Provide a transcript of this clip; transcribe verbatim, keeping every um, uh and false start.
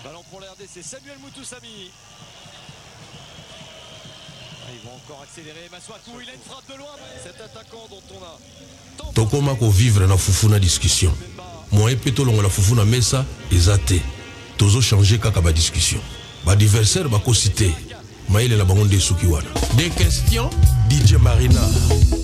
Ballon pour l'R D C, Samuel Moutoussamy. Ils vont encore accélérer. Maswaku, il a une frappe de loin. Cet attaquant dont on a tant tokoma ko vivre na fufu na discussion moi epeto longo la fufu na mesa ezate tozo changer kaka ba discussion ba adversaire ba ko citer maile la bango nde suki wana des questions D J Marina.